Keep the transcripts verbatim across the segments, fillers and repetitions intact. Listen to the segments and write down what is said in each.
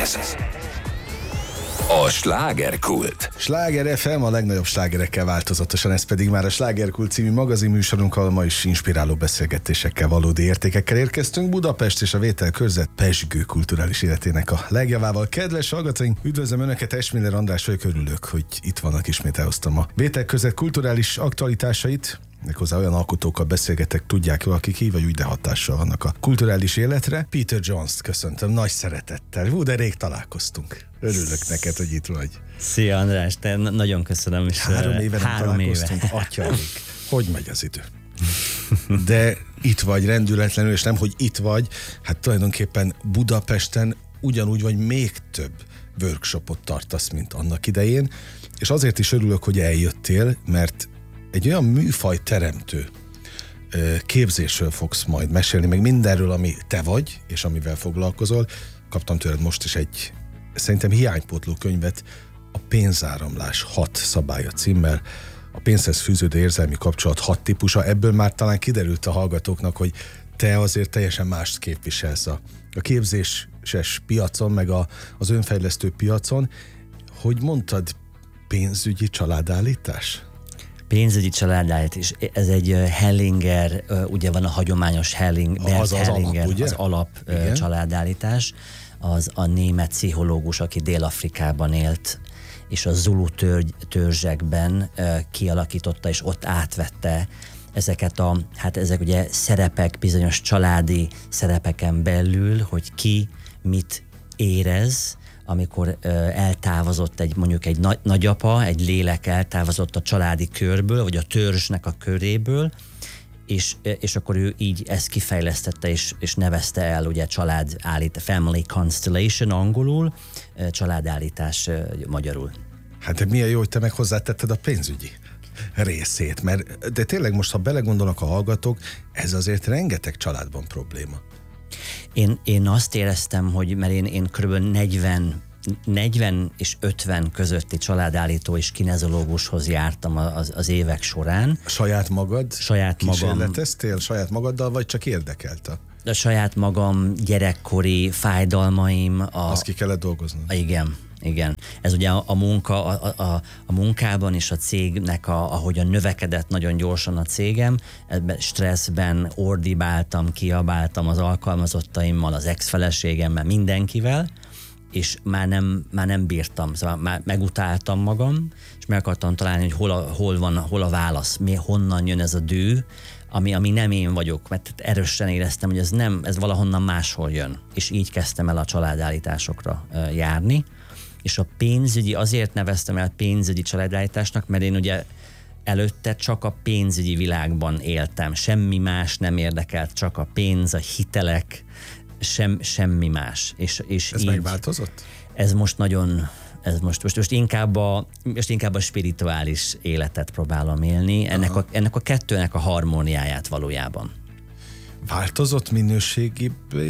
Ez a Slágerkult. Sláger ef em, a legnagyobb slágerekkel változatosan, ez pedig már a Slágerkult című magazinműsorunk, ahol ma is inspiráló beszélgetésekkel, valódi értékekkel érkeztünk. Budapest és a vételkörzet pezsgő kulturális életének a legjavával. Kedves hallgatóink, üdvözlöm Önöket, Esmiller András vagyok, örülök, hogy itt vannak, ismét elhoztam a vételkörzet kulturális aktualitásait. Méghozzá olyan alkotókkal beszélgetek, tudják jól, akik így vagy úgy, de hatással vannak a kulturális életre. Peter Jones-t köszöntöm nagy szeretettel. Hú, de rég találkoztunk. Örülök neked, hogy itt vagy. Szia András, te nagyon köszönöm. És három éve nem három találkoztunk, éve. atyaik. Hogy megy az idő? De itt vagy rendületlenül, és nem, hogy itt vagy, hát tulajdonképpen Budapesten ugyanúgy vagy még több workshopot tartasz, mint annak idején, és azért is örülök, hogy eljöttél, mert egy olyan műfaj teremtő képzésről fogsz majd mesélni, meg mindenről, ami te vagy, és amivel foglalkozol. Kaptam tőled most is egy, szerintem hiánypótló könyvet, a pénzáramlás hat szabálya címmel, a pénzhez fűződő érzelmi kapcsolat hat típusa. Ebből már talán kiderült a hallgatóknak, hogy te azért teljesen mást képviselsz a, a képzéses piacon, meg a, az önfejlesztő piacon. Hogy mondtad, pénzügyi családállítás? Pénzügyi családállítás, és ez egy Hellinger, ugye van a hagyományos Helling, Bert az, az Hellinger, alap, ugye? az alap Igen. családállítás, az a német pszichológus, aki Dél-Afrikában élt, és a Zulu tör, törzsekben kialakította, és ott átvette ezeket a, hát ezek ugye szerepek, bizonyos családi szerepeken belül, hogy ki mit érez, amikor ö, eltávozott egy mondjuk egy nagy, nagyapa, egy lélek eltávozott a családi körből, vagy a törzsnek a köréből, és, és akkor ő így ezt kifejlesztette, és, és nevezte el ugye család állít, family constellation angolul, családállítás magyarul. Hát de milyen jó, hogy te meg hozzátetted a pénzügyi részét, mert de tényleg most, ha belegondolnak a hallgatók, ez azért rengeteg családban probléma. Én, én azt éreztem, hogy mert én, én kb. negyven, negyven és ötven közötti családállító és kinezológushoz jártam az, az évek során. Saját magad? Saját magam. Kísérleteztél saját magaddal, vagy csak érdekelt a... A saját magam gyerekkori fájdalmaim. A, Azt ki kellett dolgozni. Igen. Igen. Ez ugye a, a munka, a, a, a munkában és a cégnek, a, ahogyan növekedett nagyon gyorsan a cégem, ebben stresszben ordibáltam, kiabáltam az alkalmazottaimmal, az ex-feleségemmel, mindenkivel, és már nem, már nem bírtam, szóval már megutáltam magam, és meg akartam találni, hogy hol, a, hol van, hol a válasz, mi, honnan jön ez a dű, ami, ami nem én vagyok, mert erősen éreztem, hogy ez nem, ez valahonnan máshol jön, és így kezdtem el a családállításokra uh, járni. És a pénzügyi, azért neveztem el pénzügyi családállításnak, mert én ugye előtte csak a pénzügyi világban éltem. Semmi más nem érdekelt, csak a pénz, a hitelek, sem, semmi más. És, és ez így, megváltozott? Ez most nagyon, ez most, most, most, inkább a, most inkább a spirituális életet próbálom élni. Ennek a, ennek a kettőnek a harmóniáját valójában. Változott, minőségibb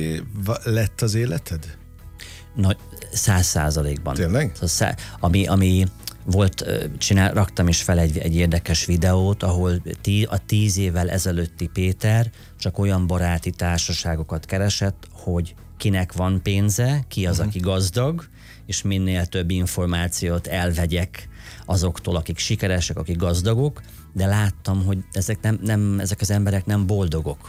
lett az életed? Nagy, száz százalékban. Tényleg? Szá, ami, ami volt, csinál, raktam is fel egy, egy érdekes videót, ahol tí, a tíz évvel ezelőtti Péter csak olyan baráti társaságokat keresett, hogy kinek van pénze, ki az, uh-huh. aki gazdag, és minél több információt elvegyek azoktól, akik sikeresek, akik gazdagok, de láttam, hogy ezek, nem, nem, ezek az emberek nem boldogok.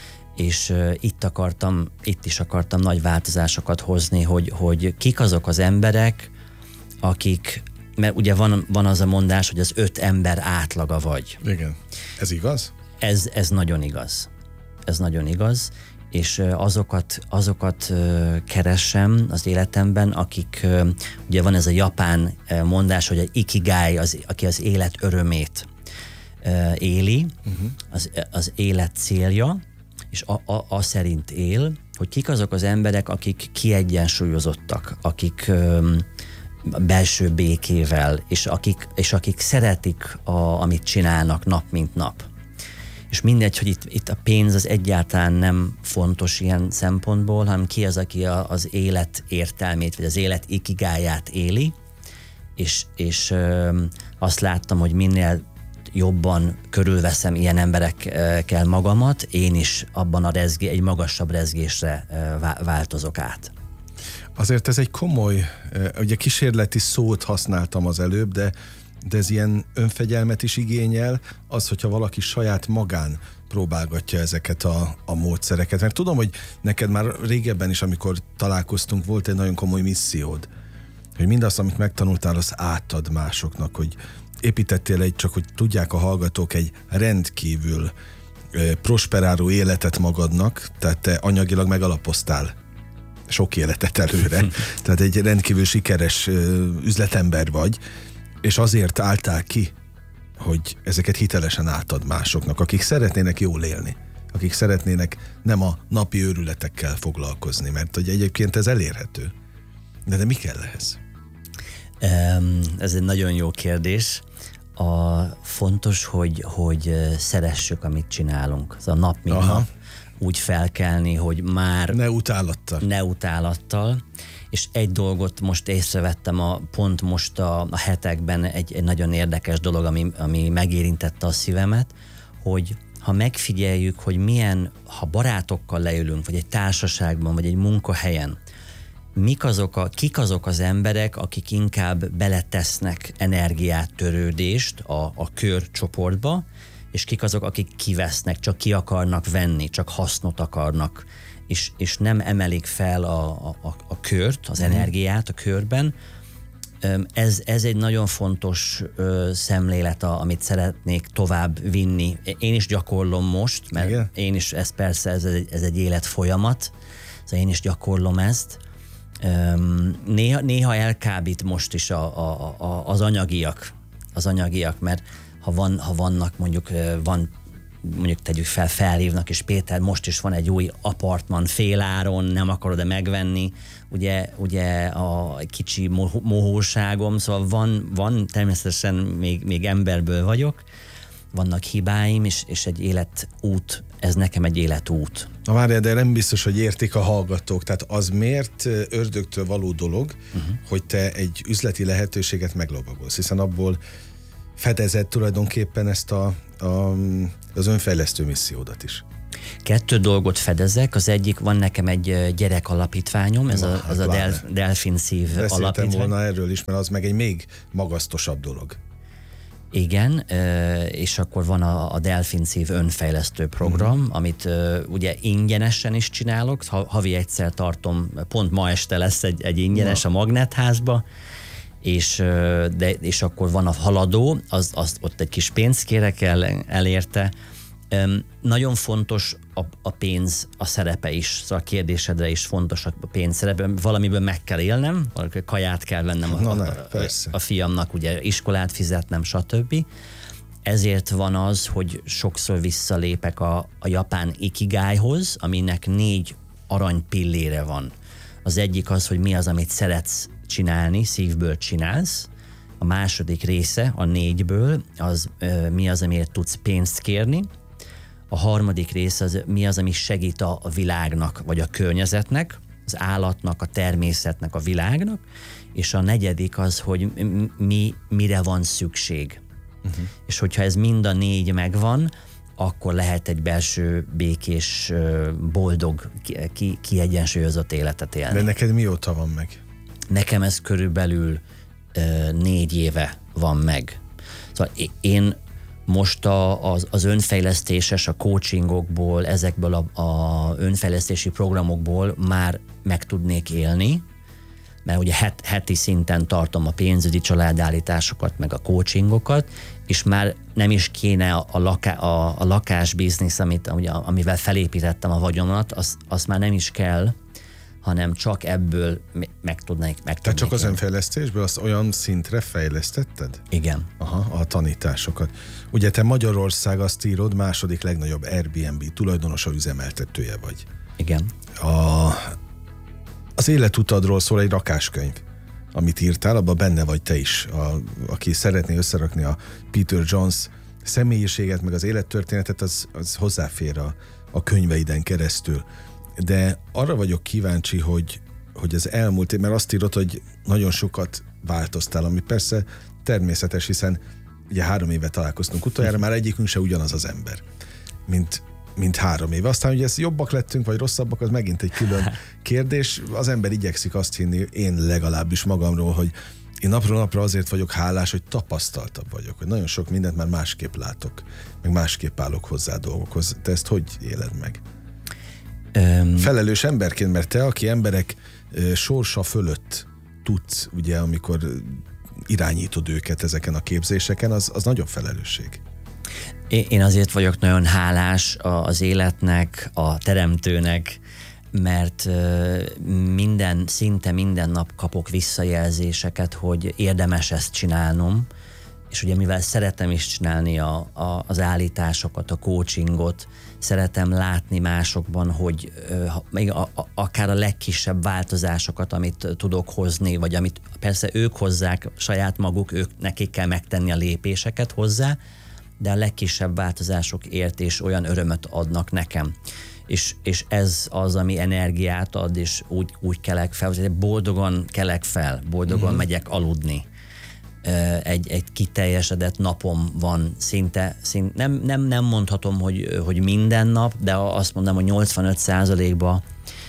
És uh, itt akartam, itt is akartam nagy változásokat hozni, hogy, hogy kik azok az emberek, akik, mert ugye van, van az a mondás, hogy az öt ember átlaga vagy. Igen. Ez igaz? Ez, ez nagyon igaz. Ez nagyon igaz, és uh, azokat, azokat uh, keresem az életemben, akik, uh, ugye van ez a japán uh, mondás, hogy egy ikigai, az, aki az élet örömét uh, éli, uh-huh. az, az élet célja, és a, a, a szerint él, hogy kik azok az emberek, akik kiegyensúlyozottak, akik öm, belső békével, és akik, és akik szeretik, a, amit csinálnak nap mint nap. És mindegy, hogy itt, itt a pénz az egyáltalán nem fontos ilyen szempontból, hanem ki az, aki a, az élet értelmét, vagy az élet ikigáját éli, és, és öm, azt láttam, hogy minél jobban körülveszem ilyen emberekkel magamat, én is abban a rezgé, egy magasabb rezgésre változok át. Azért ez egy komoly, ugye kísérleti szót használtam az előbb, de, de ez ilyen önfegyelmet is igényel, az, hogyha valaki saját magán próbálgatja ezeket a, a módszereket. Mert tudom, hogy neked már régebben is, amikor találkoztunk, volt egy nagyon komoly missziód, hogy mindazt, amit megtanultál, azt átad másoknak, hogy építettél egy, csak hogy tudják a hallgatók, egy rendkívül eh, prosperáló életet magadnak, tehát te anyagilag megalapoztál sok életet előre, tehát egy rendkívül sikeres eh, üzletember vagy, és azért álltál ki, hogy ezeket hitelesen átad másoknak, akik szeretnének jól élni, akik szeretnének nem a napi őrületekkel foglalkozni, mert hogy egyébként ez elérhető. De, de mi kell ehhez? Ez egy nagyon jó kérdés. A fontos, hogy, hogy szeressük, amit csinálunk. Ez a nap, mint Aha. nap úgy felkelni, hogy már... Ne utálattal. Ne utálattal. És egy dolgot most észrevettem, a, pont most a, a hetekben egy, egy nagyon érdekes dolog, ami, ami megérintette a szívemet, hogy ha megfigyeljük, hogy milyen, ha barátokkal leülünk, vagy egy társaságban, vagy egy munkahelyen, mik azok a, kik azok az emberek, akik inkább beletesznek energiát, törődést a, a körcsoportba, és kik azok, akik kivesznek, csak ki akarnak venni, csak hasznot akarnak, és, és nem emelik fel a, a, a kört, az energiát a körben. Ez, ez egy nagyon fontos ö, szemlélet, amit szeretnék tovább vinni. Én is gyakorlom most, mert igen? Én is, ez persze, ez egy, ez egy életfolyamat, szóval én is gyakorlom ezt. Néha, néha elkábít most is a, a, a, az anyagiak, az anyagiak, mert ha, van, ha vannak mondjuk, van, mondjuk tegyük fel, felhívnak, és Péter, most is van egy új apartman féláron, nem akarod-e megvenni, ugye, ugye a kicsi mohóságom, szóval van, van természetesen még, még emberből vagyok, vannak hibáim, és, és egy életút, ez nekem egy életút. Na várjál, de nem biztos, hogy értik a hallgatók. Tehát az miért ördögtől való dolog, uh-huh. hogy te egy üzleti lehetőséget meglovagolsz, hiszen abból fedezed tulajdonképpen ezt a, a, az önfejlesztő missziódat is. Kettő dolgot fedezek, az egyik, van nekem egy gyerek alapítványom, ez Na, a, az a Del, Delfin Szív Beszéltem alapítvány. volna erről is, mert az meg egy még magasztosabb dolog. Igen, és akkor van a, a Delfin Szív önfejlesztő program, mm. amit ugye ingyenesen is csinálok, havi egyszer tartom, pont ma este lesz egy, egy ingyenes Na. a Magnetházba, és, de, és akkor van a haladó, az, az, ott egy kis pénzt kérek el, elérte. Um, nagyon fontos a, a pénz, a szerepe is, szóval a kérdésedre is fontos a pénz szerepe, valamiből meg kell élnem, kaját kell vennem a, Na, ne, a, a, a fiamnak, ugye iskolát fizetnem, stb. Ezért van az, hogy sokszor visszalépek a, a japán ikigájhoz, aminek négy arany pillére van. Az egyik az, hogy mi az, amit szeretsz csinálni, szívből csinálsz. A második része a négyből, az ö, mi az, amiért tudsz pénzt kérni. A harmadik rész az mi az, ami segít a, a világnak, vagy a környezetnek, az állatnak, a természetnek, a világnak, és a negyedik az, hogy mi, mire van szükség. Uh-huh. És hogyha ez mind a négy megvan, akkor lehet egy belső, békés, boldog, ki, kiegyensúlyozott életet élni. De neked mióta van meg? Nekem ez körülbelül uh, négy éve van meg. Szóval én most a, az, az önfejlesztéses, a coachingokból, ezekből a, a önfejlesztési programokból már meg tudnék élni, mert ugye het, heti szinten tartom a pénzügyi családállításokat, meg a coachingokat, és már nem is kéne a, a, laká, a, a lakásbiznisz, amit, ugye, amivel felépítettem a vagyomat, azt az már nem is kell, hanem csak ebből meg tudnék meg Tehát csak az önfejlesztésből azt olyan szintre fejlesztetted? Igen. Aha, a tanításokat. Ugye te Magyarország, azt írod, második legnagyobb Airbnb tulajdonosa, üzemeltetője vagy. Igen. A, az életutadról szól egy rakáskönyv, amit írtál, abban benne vagy te is, a, aki szeretné összerakni a Peter Jones személyiséget, meg az élettörténetet, az, az hozzáfér a, a könyveiden keresztül. De arra vagyok kíváncsi, hogy, hogy az elmúlt, mert azt írod, hogy nagyon sokat változtál, ami persze természetes, hiszen ugye három éve találkoztunk utoljára, már egyikünk se ugyanaz az ember, mint mint három éve. Aztán, hogy ezt jobbak lettünk, vagy rosszabbak, az megint egy külön kérdés. Az ember igyekszik azt hinni, én legalábbis magamról, hogy én napról napra azért vagyok hálás, hogy tapasztaltabb vagyok, hogy nagyon sok mindent már másképp látok, meg másképp állok hozzá a dolgokhoz. Te ezt hogy éled meg? Um, Felelős emberként, mert te, aki emberek uh, sorsa fölött tudsz, ugye, amikor irányítod őket ezeken a képzéseken, az, az nagyobb felelősség. Én azért vagyok nagyon hálás az életnek, a teremtőnek, mert minden, szinte minden nap kapok visszajelzéseket, hogy érdemes ezt csinálnom, és ugye mivel szeretem is csinálni a, a, az állításokat, a coachingot, szeretem látni másokban, hogy még a, a, akár a legkisebb változásokat, amit tudok hozni, vagy amit persze ők hozzák saját maguk, ők nekik kell megtenni a lépéseket hozzá, de a legkisebb változásokért és olyan örömöt adnak nekem. És, és ez az, ami energiát ad, és úgy, úgy kelek fel, boldogan kelek fel, boldogan mm-hmm. megyek aludni. Egy, egy kiteljesedett napom van szinte, szinte nem, nem, nem mondhatom, hogy, hogy minden nap, de azt mondom, hogy nyolcvanöt százalékban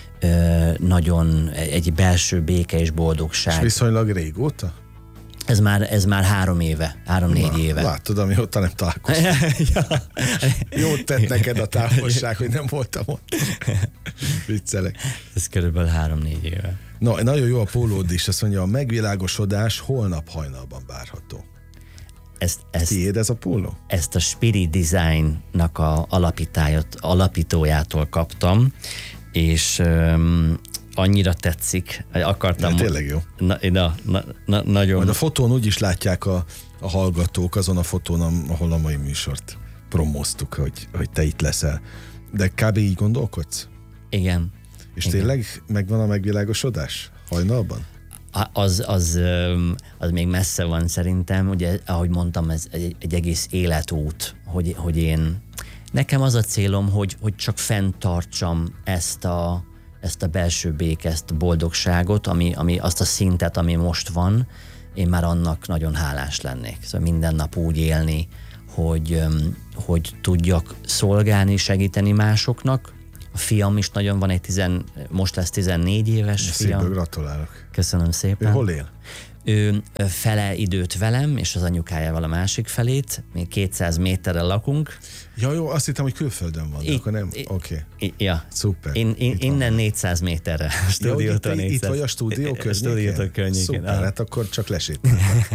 nagyon egy belső béke és boldogság. És viszonylag régóta? Ez már, ez már három éve, három-négy Na, éve. Látod, amióta nem találkoztam. ja. Jót tett neked a távolság, hogy nem voltam ott. Viccelek. Ez körülbelül három-négy éve. No, nagyon jó a pólód is, azt mondja, a megvilágosodás holnap hajnalban várható. Ezt, ezt, Tiéd ez a póló? Ezt a Spirit Design-nak a alapítójától kaptam, és um, annyira tetszik, akartam... Ja, tényleg jó. Na, na, na, na, nagyon... Majd a fotón úgy is látják a, a hallgatók, azon a fotón, ahol a mai műsort promóztuk, hogy, hogy te itt leszel. De kb. Így gondolkodsz? Igen. És Igen. tényleg megvan a megvilágosodás hajnalban? Az, az, az még messze van szerintem, ugye, ahogy mondtam, ez egy, egy egész életút, hogy, hogy én... Nekem az a célom, hogy, hogy csak fenntartsam ezt a, ezt a belső béke, ezt a boldogságot, ami, ami, azt a szintet, ami most van, én már annak nagyon hálás lennék. Szóval minden nap úgy élni, hogy, hogy tudjak szolgálni, segíteni másoknak. A fiam is nagyon van, egy tizen, most lesz tizennégy éves fiam. Szépen gratulálok. Köszönöm szépen. Ő hol él? Ő fele időt velem, és az anyukájával a másik felét. Még kétszáz méterrel lakunk. Ja, jó, azt hittem, hogy külföldön van, de akkor nem? Oké. Okay. Ja. Szuper. In, in, innen négyszáz méterre. A stúdiótól ja, itt, itt vagy a stúdió környékén? Stúdiótól környékén. Szuper, ah. hát akkor csak lesétálnak.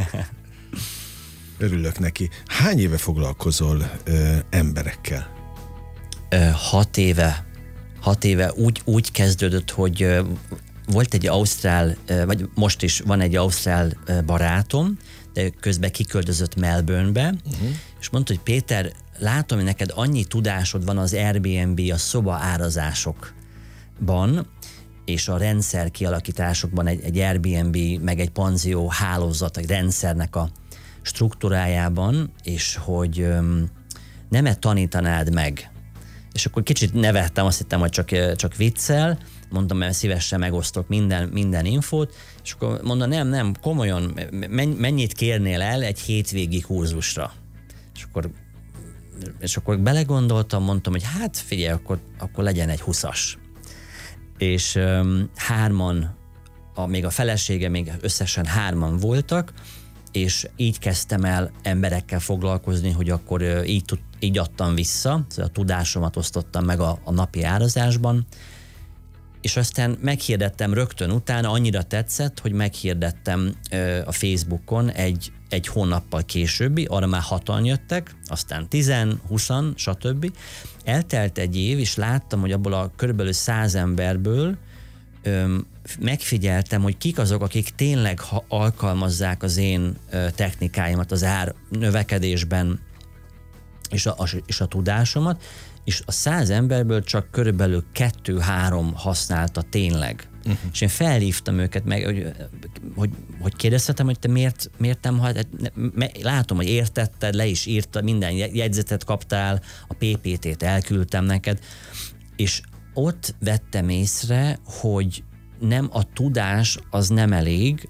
Örülök neki. Hány éve foglalkozol ö, emberekkel? Ö, hat éve. Hat éve úgy, úgy kezdődött, hogy ö, volt egy ausztrál, ö, vagy most is van egy ausztrál ö, barátom, de közben kiköltözött Melbournebe, uh-huh. és mondta, hogy Péter, látom, hogy neked annyi tudásod van az Airbnb, a szoba árazásokban, és a rendszer kialakításokban egy, egy Airbnb, meg egy panzió hálózat, egy rendszernek a struktúrájában, és hogy öm, nem-e tanítanád meg? És akkor kicsit nevettem, azt hittem, hogy csak, csak viccel, mondtam, mert szívesen megosztok minden, minden infót, és akkor mondta, nem, nem, komolyan, mennyit kérnél el egy hétvégi kurzusra? És akkor, és akkor belegondoltam, mondtam, hogy hát figyelj, akkor, akkor legyen egy huszas. És um, hárman, a, még a felesége, még összesen hárman voltak, és így kezdtem el emberekkel foglalkozni, hogy akkor uh, így, tud, így adtam vissza, szóval a tudásomat osztottam meg a, a napi árazásban, és aztán meghirdettem rögtön utána, annyira tetszett, hogy meghirdettem uh, a Facebookon egy, egy hónappal későbbi, arra már hatan jöttek, aztán tizen, huszan, stb. Eltelt egy év, és láttam, hogy abból a körülbelül száz emberből öm, megfigyeltem, hogy kik azok, akik tényleg ha alkalmazzák az én ö, technikáimat az ár növekedésben és a, a, és a tudásomat, és a száz emberből csak körülbelül kettő-három használta tényleg. Uh-huh. És én felhívtam őket meg, hogy, hogy, hogy kérdezhetem, hogy te miért, miért nem, látom, hogy értetted, le is írtad, minden jegyzetet kaptál, a pé pé té-t elküldtem neked, és ott vettem észre, hogy nem a tudás az nem elég,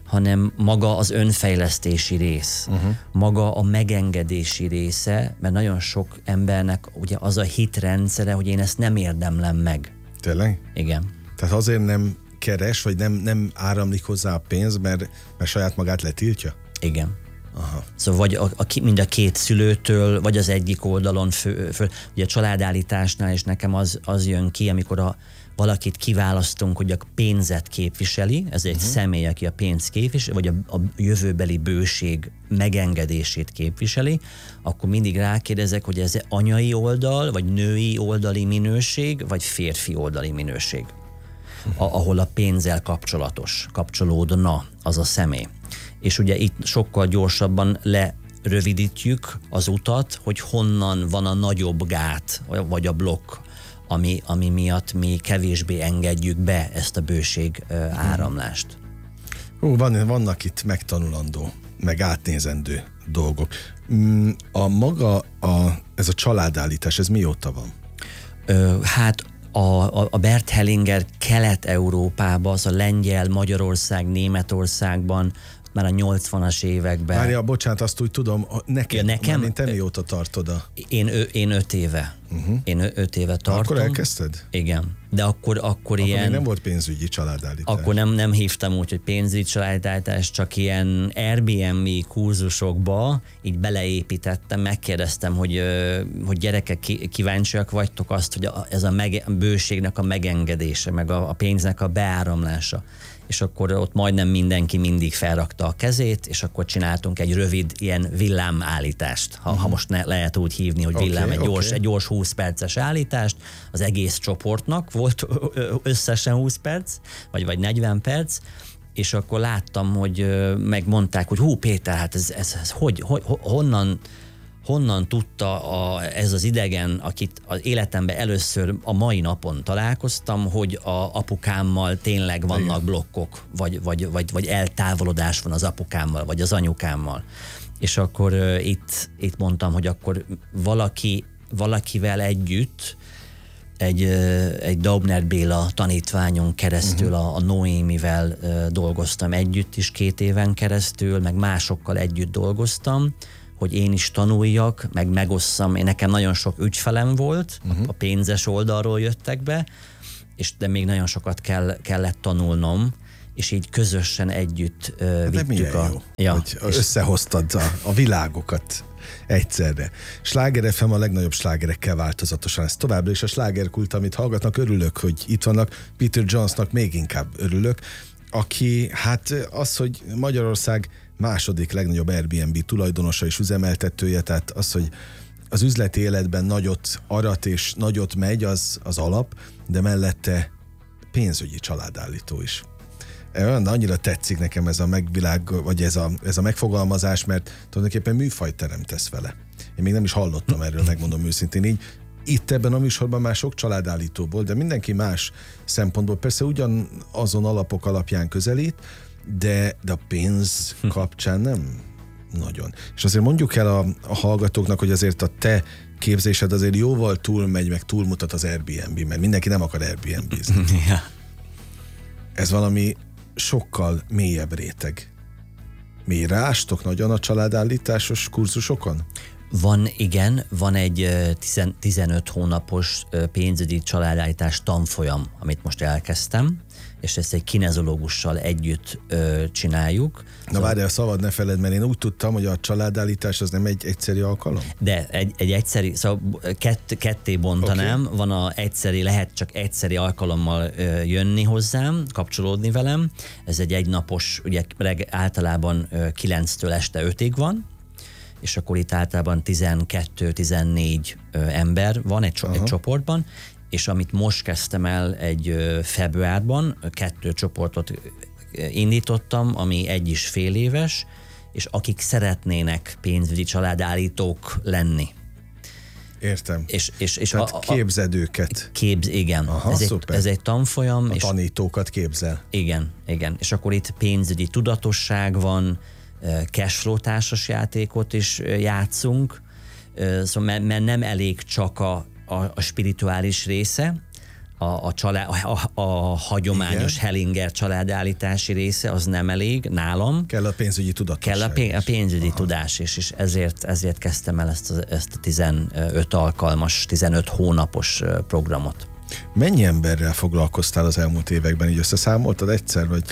hanem maga az önfejlesztési rész, uh-huh. maga a megengedési része, mert nagyon sok embernek ugye az a hitrendszere, hogy én ezt nem érdemlem meg. Tényleg? Igen. Tehát azért nem keres, vagy nem, nem áramlik hozzá a pénz, mert, mert saját magát letiltja? Igen. Aha. Szóval vagy a, a, mind a két szülőtől, vagy az egyik oldalon fő, fő. Ugye a családállításnál is nekem az, az jön ki, amikor a, valakit kiválasztunk, hogy a pénzet képviseli, ez egy uh-huh. személy, aki a pénzt képviseli, vagy a, a jövőbeli bőség megengedését képviseli, akkor mindig rákérdezek, hogy ez anyai oldal, vagy női oldali minőség, vagy férfi oldali minőség, uh-huh. a, ahol a pénzzel kapcsolatos, kapcsolódna az a személy. És ugye itt sokkal gyorsabban lerövidítjük az utat, hogy honnan van a nagyobb gát, vagy a blokk, ami, ami miatt mi kevésbé engedjük be ezt a bőség uh, áramlást. Hú, van, vannak itt megtanulandó, meg átnézendő dolgok. A maga, a, ez a családállítás, ez mióta van? Ö, hát a, a, a Bert Hellinger Kelet-Európában, az a Lengyel, Magyarország, Németországban már a nyolcvanas években. Várja, bocsánat, azt úgy tudom, neked, ja, nekem, mint te mióta tartod a... Én, én öt éve. Uh-huh. Én öt éve tartom. Akkor elkezdted? Igen. De akkor, akkor, akkor ilyen... Akkor nem volt pénzügyi családállítás. Akkor nem, nem hívtam úgy, hogy pénzügyi családállítás, csak ilyen Airbnb kurzusokba így beleépítettem, megkérdeztem, hogy, hogy gyerekek kíváncsiak vagytok azt, hogy ez a mege, bőségnek a megengedése, meg a, a pénznek a beáramlása. És akkor ott majdnem mindenki mindig felrakta a kezét, és akkor csináltunk egy rövid ilyen villámállítást, ha, uh-huh. ha most ne, lehet úgy hívni, hogy villám, okay, egy, gyors, okay. egy gyors húsz perces állítást, az egész csoportnak volt összesen húsz perc, vagy, vagy negyven perc, és akkor láttam, hogy megmondták, hogy hú Péter, hát ez, ez, ez hogy, hogy, honnan, honnan tudta a, ez az idegen, akit az életemben először a mai napon találkoztam, hogy a apukámmal tényleg vannak igen. blokkok, vagy, vagy, vagy, vagy eltávolodás van az apukámmal, vagy az anyukámmal. És akkor uh, itt, itt mondtam, hogy akkor valaki, valakivel együtt, egy, uh, egy Daubner Béla tanítványon keresztül, uh-huh. a, a Noémivel uh, dolgoztam együtt is két éven keresztül, meg másokkal együtt dolgoztam, hogy én is tanuljak, meg megosszam. Én nekem nagyon sok ügyfelem volt, uh-huh. a pénzes oldalról jöttek be, és de még nagyon sokat kell, kellett tanulnom, és így közösen együtt uh, vittük milyen a... Jó, ja, hogy összehoztad a, a világokat egyszerre. Sláger ef em a legnagyobb slágerekkel változatosan. Ez továbbra is a slágerkult, amit hallgatnak. Örülök, hogy itt vannak. Peter Jonesnak még inkább örülök, aki, hát az, hogy Magyarország második legnagyobb Airbnb tulajdonosa és üzemeltetője, tehát az, hogy az üzleti életben nagyot arat és nagyot megy, az, az alap, de mellette pénzügyi családállító is. Olyan annyira tetszik nekem ez a megvilág, vagy ez a, ez a megfogalmazás, mert tulajdonképpen műfajt teremtesz vele. Én még nem is hallottam erről, megmondom őszintén így. Itt ebben a műsorban már sok családállítóból, de mindenki más szempontból persze ugyan azon alapok alapján közelít, de, de a pénz kapcsán nem nagyon. És azért mondjuk el a, a hallgatóknak, hogy azért a te képzésed azért jóval túlmegy, meg túlmutat az Airbnb, mert mindenki nem akar Airbnb-zni. Ja. Ez valami sokkal mélyebb réteg. Mélyre ástok nagyon a családállításos kurzusokon? Van, igen, van egy tizenöt hónapos pénzügyi családállítás tanfolyam, amit most elkezdtem, és ezt egy kinezológussal együtt ö, csináljuk. Na várj, a szabad ne feled, mert én úgy tudtam, hogy a családállítás az nem egy egyszeri alkalom? De egy, egy egyszeri, szóval kett, ketté bontanám, okay. Van a egyszeri, lehet csak egyszeri alkalommal ö, jönni hozzám, kapcsolódni velem. Ez egy egynapos, ugye általában ö, kilenctől este ötig van, és akkor itt általában tizenkettő-tizennégy ö, ember van egy, egy csoportban, és amit most kezdtem el egy ö, februárban, kettő csoportot indítottam, ami egy is fél éves, és akik szeretnének pénzügyi családállítók lenni. Értem. És, és, és Tehát a, a, képzed őket. Képz, igen. Aha, ez, egy, ez egy tanfolyam. A és tanítókat képzel. Igen, igen. És akkor itt pénzügyi tudatosság van, cashflow társas játékot is játszunk, szóval mert, mert nem elég csak a, a, a spirituális része, a, a, család, a, a hagyományos igen. Hellinger családállítási része, az nem elég nálam. Kell a pénzügyi tudatosság. Kell a, pé- a pénzügyi Aha. tudás is, és ezért, ezért kezdtem el ezt a, ezt a tizenöt alkalmas, tizenöt hónapos programot. Mennyi emberrel foglalkoztál az elmúlt években? Így összeszámoltad egyszer, vagy?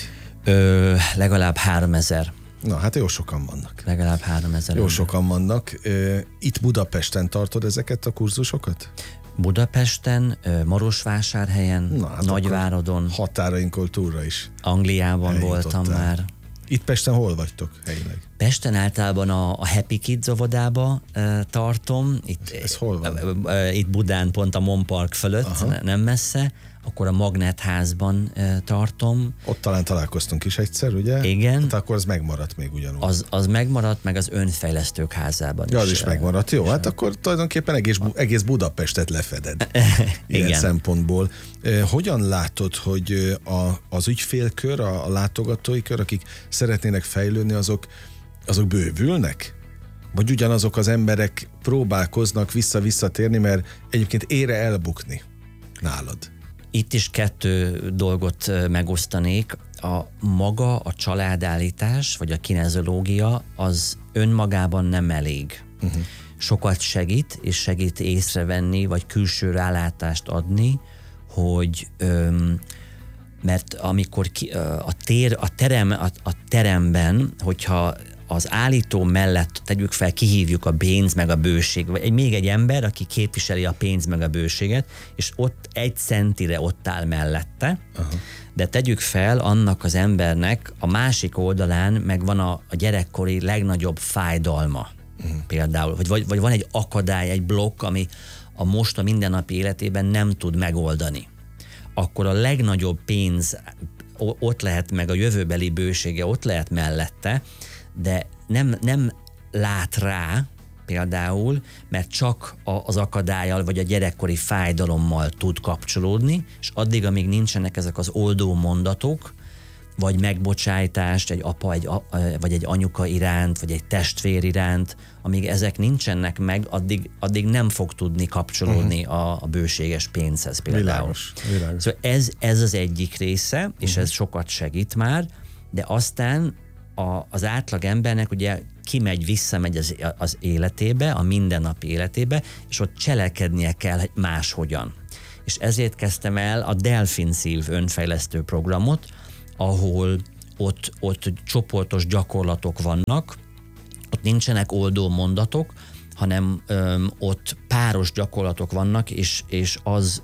Ö, legalább háromezer. Na, hát jó sokan vannak. Legalább háromezer. Jó ember. Sokan vannak. Itt Budapesten tartod ezeket a kurzusokat? Budapesten, Marosvásárhelyen, Na, hát Nagyváradon. Határainkon túlra is. Angliában voltam már. Itt Pesten hol vagytok helyileg? Pesten általában a, a Happy Kids óvodába e, tartom. Itt, Ez hol van? E, e, itt Budán, pont a Mon Park fölött, ne, nem messze. Akkor a Magnetházban e, tartom. Ott talán találkoztunk is egyszer, ugye? Igen. Hát akkor az megmaradt még ugyanúgy. Az, az megmaradt, meg az önfejlesztők házában ja, is. Az is megmaradt. Jó, hát akkor tulajdonképpen egész, egész Budapestet lefeded. Ilyen Igen. szempontból. Hogyan látod, hogy a, az ügyfélkör, a, a látogatói kör, akik szeretnének fejlődni, azok, azok bővülnek? Vagy ugyanazok az emberek próbálkoznak vissza-visszatérni, mert egyébként ére elbukni nálad? Itt is kettő dolgot megosztanék. A maga, a családállítás, vagy a kinezológia, az önmagában nem elég. Uh-huh. Sokat segít, és segít észrevenni, vagy külső rálátást adni, hogy öm, mert amikor ki, a, tér, a, terem, a, a teremben, hogyha az állító mellett tegyük fel, kihívjuk a pénz meg a bőség, vagy egy, még egy ember, aki képviseli a pénz meg a bőséget, és ott egy centire ott áll mellette, Aha. de tegyük fel annak az embernek a másik oldalán meg van a, a gyerekkori legnagyobb fájdalma. Uh-huh. Például, vagy, vagy, vagy van egy akadály, egy blokk, ami a most a mindennapi életében nem tud megoldani. Akkor a legnagyobb pénz ott lehet, meg a jövőbeli bősége ott lehet mellette, de nem, nem lát rá például, mert csak az akadállyal vagy a gyerekkori fájdalommal tud kapcsolódni, és addig, amíg nincsenek ezek az oldó mondatok, vagy megbocsájtást egy apa egy, vagy egy anyuka iránt, vagy egy testvér iránt, amíg ezek nincsenek meg, addig, addig nem fog tudni kapcsolódni uh-huh. a, a bőséges pénzhez például. Világos, világos. Szóval ez, ez az egyik része, és uh-huh. ez sokat segít már, de aztán a, az átlag embernek ugye kimegy, visszamegy az, az életébe, a mindennapi életébe, és ott cselekednie kell máshogyan. És ezért kezdtem el a Delfin Szív önfejlesztő programot, ahol ott, ott csoportos gyakorlatok vannak, ott nincsenek oldó mondatok, hanem öm, ott páros gyakorlatok vannak, és, és az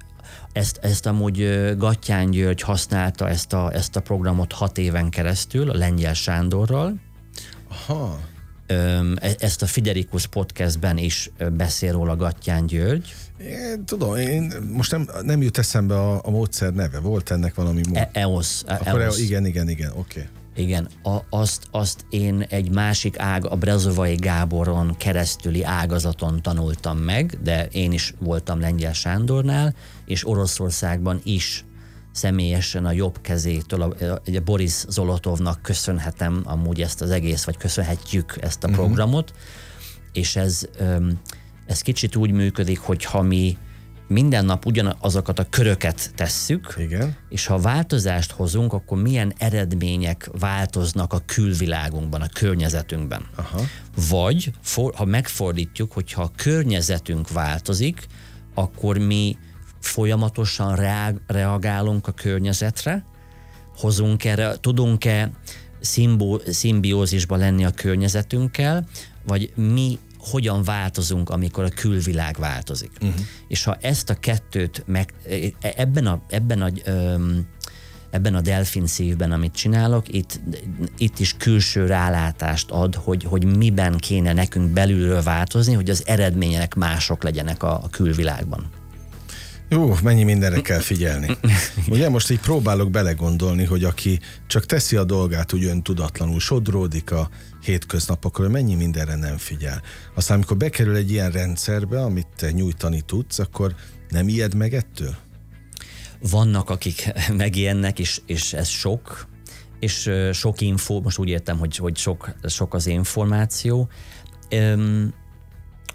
ezt, ezt amúgy Gattyán György használta ezt a, ezt a programot hat éven keresztül, a Lengyel Sándorral. Aha. Öm, ezt a Fiderikus podcastben is beszél róla Gattyán György. Én tudom, én most nem, nem jut eszembe a, a módszer neve. Volt ennek valami mód? E- E O S. Akkor E O S. Igen, igen, igen, oké. Okay. Igen, a, azt, azt én egy másik ág, a Brezovai Gáboron keresztüli ágazaton tanultam meg, de én is voltam Lengyel Sándornál, és Oroszországban is személyesen a jobb kezétől, a, a Boris Zolotovnak köszönhetem amúgy ezt az egész, vagy köszönhetjük ezt a programot, uh-huh. és ez, ez kicsit úgy működik, hogy ha mi minden nap ugyanazokat a köröket tesszük, Igen. és ha változást hozunk, akkor milyen eredmények változnak a külvilágunkban, a környezetünkben. Aha. Vagy for, ha megfordítjuk, hogyha a környezetünk változik, akkor mi folyamatosan reag, reagálunk a környezetre, hozunk erre, tudunk-e szimbo, szimbiózisba lenni a környezetünkkel, vagy mi hogyan változunk, amikor a külvilág változik. Uh-huh. És ha ezt a kettőt meg, ebben a, ebben a, ebben a Delfin Szívben, amit csinálok, itt, itt is külső rálátást ad, hogy, hogy miben kéne nekünk belülről változni, hogy az eredmények mások legyenek a, a külvilágban. Jó, mennyi mindenre kell figyelni. Ugye most így próbálok belegondolni, hogy aki csak teszi a dolgát úgy öntudatlanul, sodródik a hétköznapokról, mennyi mindenre nem figyel. Aztán amikor bekerül egy ilyen rendszerbe, amit te nyújtani tudsz, akkor nem ijed meg ettől? Vannak, akik megijednek, és, és ez sok, és sok info, most úgy értem, hogy, hogy sok, sok az információ. Öm,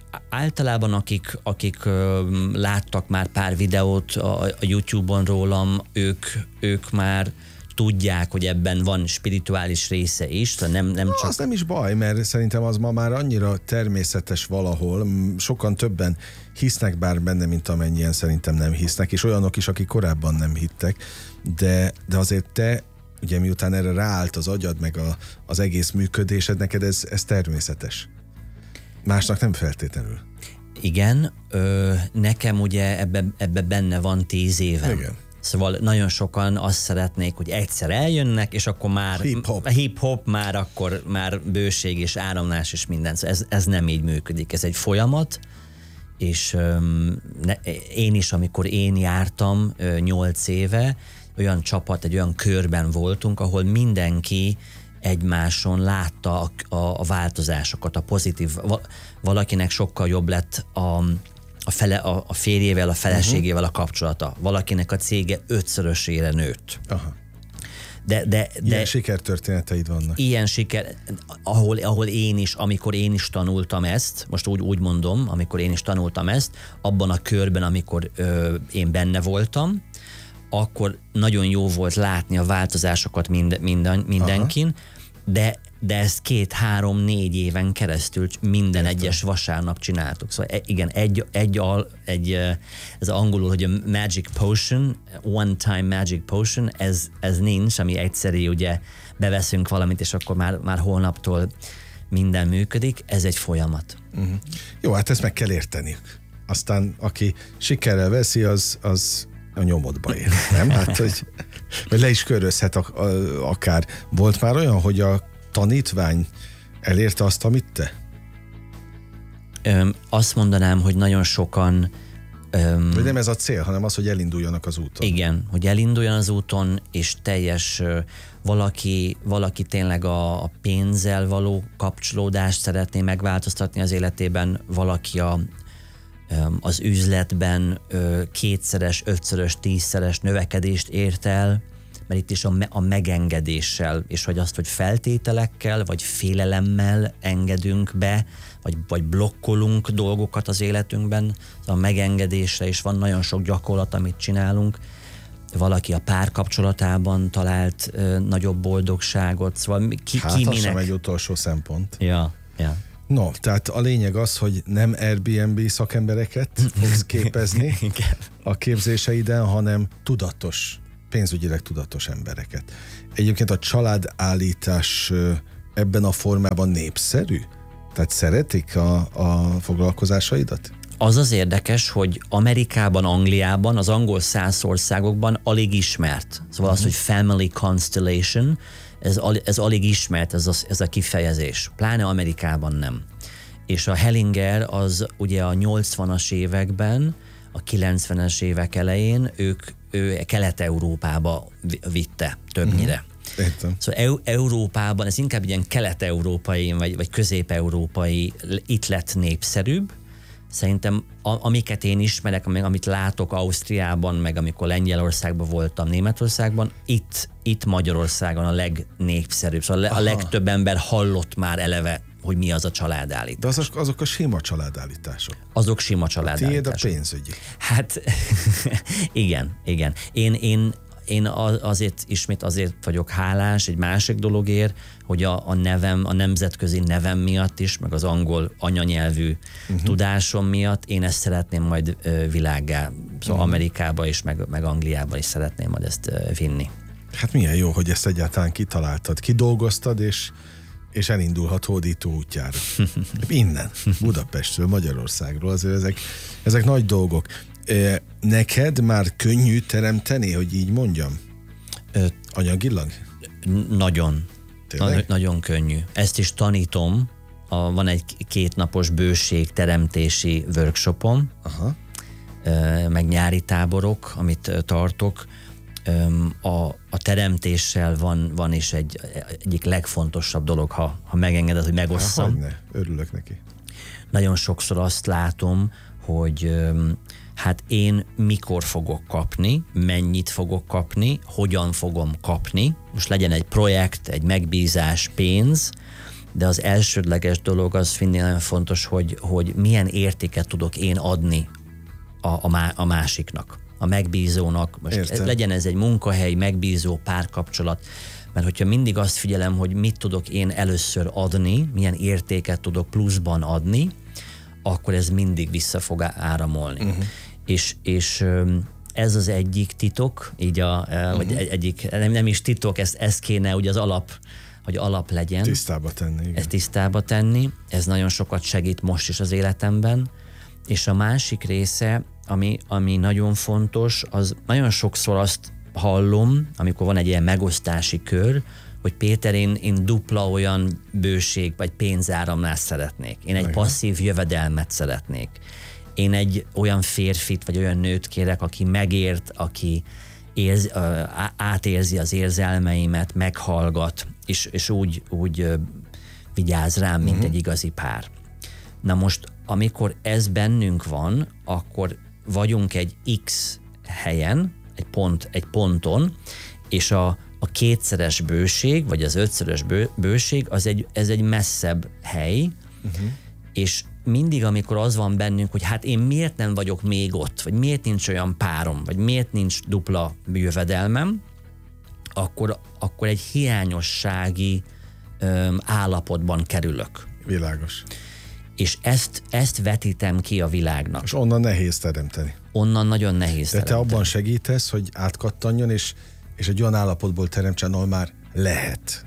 általában akik, akik ö, láttak már pár videót a, a YouTube-on rólam, ők, ők már tudják, hogy ebben van spirituális része is, tehát nem, nem csak... Az nem is baj, mert szerintem az ma már annyira természetes valahol, sokan többen hisznek bár benne, mint amennyien szerintem nem hisznek, és olyanok is, akik korábban nem hittek, de, de azért te, ugye miután erre ráállt az agyad, meg a, az egész működésed, neked ez, ez természetes. Másnak nem feltétlenül. Igen, ö, nekem ugye ebbe, ebbe benne van tíz éven. Igen. Szóval nagyon sokan azt szeretnék, hogy egyszer eljönnek, és akkor már hip-hop, hip-hop már akkor már bőség és áramlás és minden. Szóval ez, ez nem így működik. Ez egy folyamat, és öm, ne, én is, amikor én jártam nyolc éve, olyan csapat, egy olyan körben voltunk, ahol mindenki egymáson látta a, a, a változásokat, a pozitív. Valakinek sokkal jobb lett a A, fele, a, a férjével, a feleségével a kapcsolata. Valakinek a cége ötszörösére nőtt. Aha. De, de, de ilyen sikertörténeteid vannak. Ilyen siker, ahol, ahol én is, amikor én is tanultam ezt, most úgy, úgy mondom, amikor én is tanultam ezt, abban a körben, amikor ö, én benne voltam, akkor nagyon jó volt látni a változásokat mind, minden, mindenkin, aha, de de ezt két, három, négy éven keresztül minden Értem. egyes vasárnap csináltuk. Szóval igen, egy, egy, al, egy ez angolul, hogy a magic potion, one time magic potion, ez, ez nincs, ami egyszerű, ugye beveszünk valamit, és akkor már, már holnaptól minden működik, ez egy folyamat. Uh-huh. Jó, hát ezt meg kell érteniük. Aztán aki sikerrel veszi, az, az a nyomodba ér, nem? Hát, hogy, hogy le is körözhet a, a, akár. Volt már olyan, hogy a tanítvány elérte azt, amit te? Öm, azt mondanám, hogy nagyon sokan... Öm, Vagy nem ez a cél, hanem az, hogy elinduljanak az úton. Igen, hogy elinduljon az úton, és teljes valaki, valaki tényleg a, a pénzzel való kapcsolódást szeretné megváltoztatni az életében, valaki a, az üzletben kétszeres, ötszörös, tízszeres növekedést ért el, mert itt is a, me- a megengedéssel, és hogy azt, hogy feltételekkel, vagy félelemmel engedünk be, vagy, vagy blokkolunk dolgokat az életünkben, a megengedésre is van nagyon sok gyakorlat, amit csinálunk. Valaki a párkapcsolatában talált ö, nagyobb boldogságot, szóval ki, hát ki az minek... sem egy utolsó szempont. Ja, ja. No, tehát a lényeg az, hogy nem Airbnb szakembereket fogsz képezni a képzéseiden, hanem tudatos, pénzügyileg tudatos embereket. Egyébként a családállítás ebben a formában népszerű? Tehát szeretik a, a foglalkozásaidat? Az az érdekes, hogy Amerikában, Angliában, az angol száz országokban alig ismert. Szóval uh-huh. az, hogy family constellation, ez, ez alig ismert, ez a, ez a kifejezés. Pláne Amerikában nem. És a Hellinger az ugye a nyolcvanas években, a kilencvenes évek elején ők ő Kelet-Európába vitte többnyire. Uh-huh. Értem. Szóval Eu- Európában, ez inkább ilyen kelet-európai vagy, vagy közép-európai, itt lett népszerűbb. Szerintem a, amiket én ismerek, amit látok Ausztriában, meg amikor Lengyelországban voltam, Németországban, itt, itt Magyarországon a legnépszerűbb. Szóval a legtöbb ember hallott már eleve, hogy mi az a családállítás. De azok, azok a sima családállítások. Azok sima családállítások. Tiéd a pénzügyi. Hát igen, igen. Én, én, én azért, ismét azért vagyok hálás egy másik dologért, hogy a, a nevem, a nemzetközi nevem miatt is, meg az angol anyanyelvű uh-huh. tudásom miatt én ezt szeretném majd ö, világgá, szóval uh-huh. Amerikába is, meg, meg Angliába is szeretném majd ezt ö, vinni. Hát milyen jó, hogy ezt egyáltalán kitaláltad, kidolgoztad, és és elindulhat hódító útjára. Innen, Budapestről, Magyarországról, azért ezek, ezek nagy dolgok. Neked már könnyű teremteni, hogy így mondjam? Ö, Anyagilag? Nagyon. Na, nagyon könnyű. Ezt is tanítom. A, van egy kétnapos bőség teremtési workshopom, aha. meg nyári táborok, amit tartok. A, a teremtéssel van, van is egy egyik legfontosabb dolog, ha, ha megengeded, hogy megosszam. Hogyne, örülök neki. Nagyon sokszor azt látom, hogy hát én mikor fogok kapni, mennyit fogok kapni, hogyan fogom kapni. Most legyen egy projekt, egy megbízás, pénz, de az elsődleges dolog az mindig nagyon fontos, hogy, hogy milyen értéket tudok én adni a, a, má, a másiknak, a megbízónak. Most Értem. legyen ez egy munkahely, megbízó, párkapcsolat, mert hogyha mindig azt figyelem, hogy mit tudok én először adni, milyen értéket tudok pluszban adni, akkor ez mindig vissza fog áramolni. Uh-huh. És, és ez az egyik titok, így a, uh-huh. vagy egy, egyik, nem, nem is titok, ezt, ez kéne ugye az alap, hogy alap legyen. Tisztába tenni. Igen. Ezt tisztába tenni, ez nagyon sokat segít most is az életemben. És a másik része, ami, ami nagyon fontos, az nagyon sokszor azt hallom, amikor van egy ilyen megosztási kör, hogy Péter, én, én dupla olyan bőség vagy pénzáramlást szeretnék. Én egy Igen. passzív jövedelmet szeretnék. Én egy olyan férfit vagy olyan nőt kérek, aki megért, aki érz, átérzi az érzelmeimet, meghallgat, és, és úgy, úgy vigyáz rám, mint uh-huh. egy igazi pár. Na most, amikor ez bennünk van, akkor vagyunk egy X helyen, egy, pont, egy ponton, és a, a kétszeres bőség, vagy az ötszörös bő, bőség, az egy, ez egy messzebb hely, uh-huh. és mindig, amikor az van bennünk, hogy hát én miért nem vagyok még ott, vagy miért nincs olyan párom, vagy miért nincs dupla jövedelmem, akkor, akkor egy hiányossági öm, állapotban kerülök. Világos. És ezt, ezt vetítem ki a világnak. És onnan nehéz teremteni. Onnan nagyon nehéz De te teremteni. abban segítesz, hogy átkattanjon, és, és egy olyan állapotból teremtsen, ahol már lehet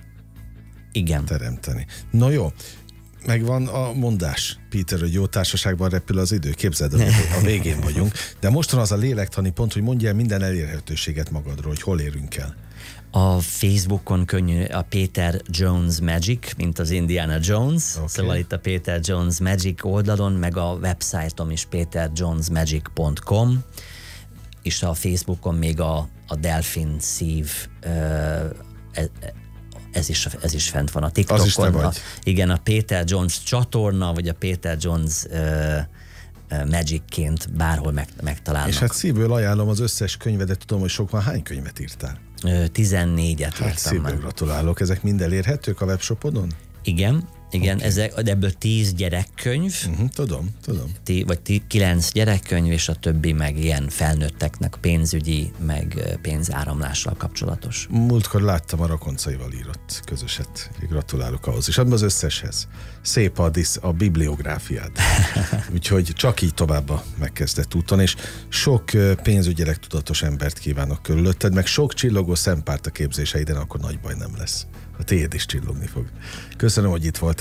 Igen. teremteni. Na jó, megvan a mondás, Péter, hogy jó társaságban repül az idő. Képzeld, a végén vagyunk. De most van az a lélektani pont, hogy mondj el minden elérhetőséget magadról, hogy hol érünk el. A Facebookon könnyű a Peter Jones Magic, mint az Indiana Jones. Okay. Szóval itt a Peter Jones Magic oldalon, meg a websájtom is peter jones magic pont com, és a Facebookon még a, a Delfin szív, ez, ez, is, ez is fent van. A TikTokon. Az is te vagy. A, igen, a Peter Jones csatorna, vagy a Peter Jones uh, Magicként bárhol meg, megtalálnak. És hát szívből ajánlom az összes könyvedet, tudom, hogy sok van. Hány könyvet írtál? tizennégyet Hát szívből már. Gratulálok. Ezek mind elérhetők a webshopodon? Igen, igen, Okay. ezek, ebből tíz gyerekkönyv, Uh-huh, tudom, tudom. tí, vagy tí, kilenc gyerekkönyv, és a többi meg ilyen felnőtteknek pénzügyi, meg pénzáramlással kapcsolatos. Múltkor láttam, a Rakoncaival írott közöset. Gratulálok ahhoz. És adom az összeshez. Szép a, disz, a bibliográfiád. Úgyhogy csak így tovább a megkezdett úton, és sok pénzügyileg tudatos embert kívánok körülötted, meg sok csillogó szempárt a képzéseiden, akkor nagy baj nem lesz. A tiéd is csillogni fog. Köszönöm, hogy itt voltál.